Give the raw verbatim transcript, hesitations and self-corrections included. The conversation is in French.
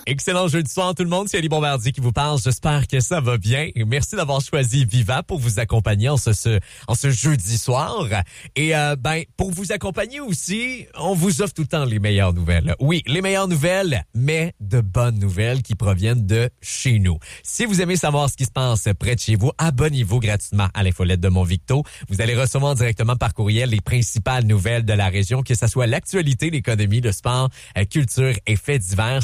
Excellent jeudi soir tout le monde, c'est Ali Bombardier qui vous parle. J'espère que ça va bien. Merci d'avoir choisi Viva pour vous accompagner en ce, ce, en ce jeudi soir. Et euh, ben pour vous accompagner aussi, on vous offre tout le temps les meilleures nouvelles. Oui, les meilleures nouvelles, mais de bonnes nouvelles qui proviennent de chez nous. Si vous aimez savoir ce qui se passe près de chez vous, abonnez-vous gratuitement à l'infolette de Mon Victo. Vous allez recevoir directement par courriel les principales nouvelles de la région, que ce soit l'actualité, l'économie, le sport, euh, culture et faits divers.